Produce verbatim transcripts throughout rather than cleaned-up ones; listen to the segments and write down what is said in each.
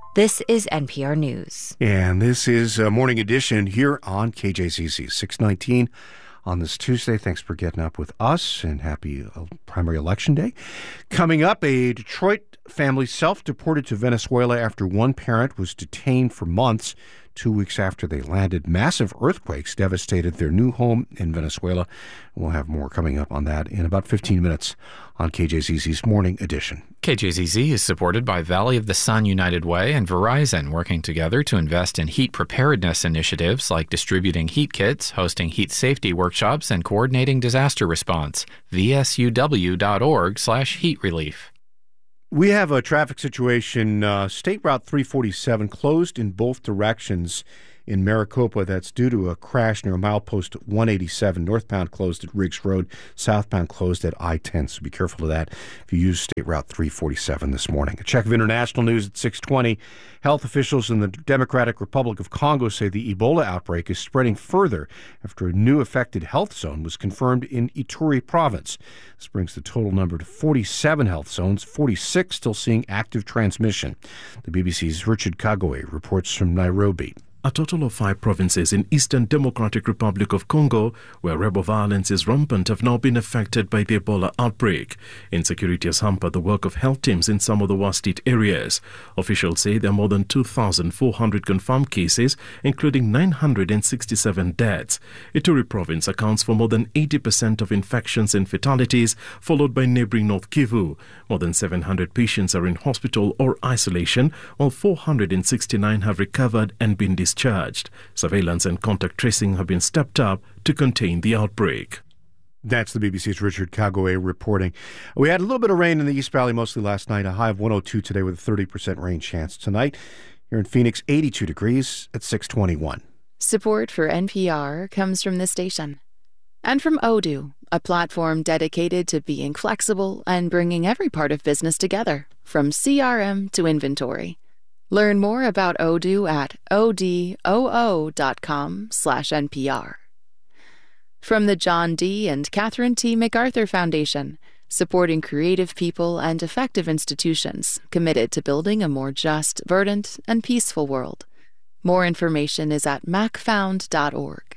This is N P R News. And this is a morning edition here on K J Z Z six nineteen on this Tuesday. Thanks for getting up with us, and happy primary election day. Coming up, a Detroit family self-deported to Venezuela after one parent was detained for months. Two weeks after they landed, massive earthquakes devastated their new home in Venezuela. We'll have more coming up on that in about fifteen minutes on K J Z Z's Morning Edition. K J Z Z is supported by Valley of the Sun United Way and Verizon, working together to invest in heat preparedness initiatives like distributing heat kits, hosting heat safety workshops, and coordinating disaster response. V S U W dot org slash heat relief. We have a traffic situation. Uh, State Route three forty-seven closed in both directions in Maricopa. That's due to a crash near milepost one eighty-seven. Northbound closed at Riggs Road. Southbound closed at I ten. So be careful of that if you use State Route three forty-seven this morning. A check of international news at six twenty. Health officials in the Democratic Republic of Congo say the Ebola outbreak is spreading further after a new affected health zone was confirmed in Ituri province. This brings the total number to forty-seven health zones, forty-six still seeing active transmission. The B B C's Richard Kagoe reports from Nairobi. A total of five provinces in Eastern Democratic Republic of Congo, where rebel violence is rampant, have now been affected by the Ebola outbreak. Insecurity has hampered the work of health teams in some of the worst-hit areas. Officials say there are more than two thousand four hundred confirmed cases, including nine hundred sixty-seven deaths. Ituri province accounts for more than eighty percent of infections and fatalities, followed by neighboring North Kivu. More than seven hundred patients are in hospital or isolation, while four hundred sixty-nine have recovered and been discharged. Discharged. Surveillance and contact tracing have been stepped up to contain the outbreak. That's the B B C's Richard Kagoe reporting. We had a little bit of rain in the East Valley mostly last night, a high of one oh two today with a thirty percent rain chance tonight. Here in Phoenix, eighty-two degrees at six twenty-one. Support for N P R comes from this station. And from Odoo, a platform dedicated to being flexible and bringing every part of business together, from C R M to inventory. Learn more about Odoo at odoo dot com slash N P R. From the John D. and Catherine T. MacArthur Foundation, supporting creative people and effective institutions committed to building a more just, verdant, and peaceful world. More information is at mac found dot org.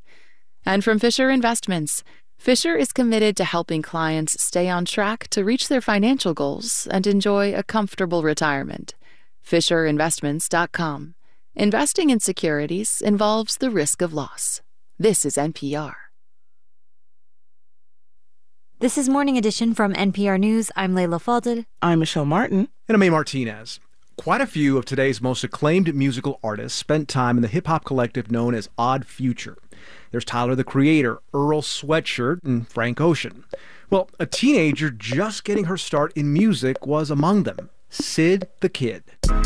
And from Fisher Investments, Fisher is committed to helping clients stay on track to reach their financial goals and enjoy a comfortable retirement. fisher investments dot com. Investing in securities involves the risk of loss. This is N P R. This is Morning Edition from N P R News. I'm Layla Fadel. I'm Michelle Martin. And I'm A. Martinez. Quite a few of today's most acclaimed musical artists spent time in the hip-hop collective known as Odd Future. There's Tyler, the Creator, Earl Sweatshirt, and Frank Ocean. Well, a teenager just getting her start in music was among them. Sid the Kid.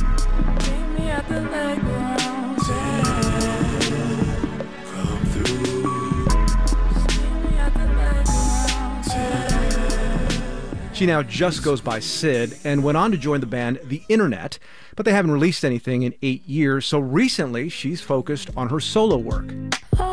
She now just goes by Sid and went on to join the band The Internet, but they haven't released anything in eight years, so recently she's focused on her solo work.